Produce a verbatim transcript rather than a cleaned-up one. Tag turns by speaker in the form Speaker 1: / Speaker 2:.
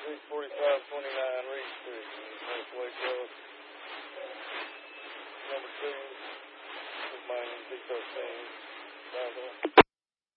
Speaker 1: six forty-five twenty-nine, Reed Street, Northway Road. Number two, main D thirteen, by the way.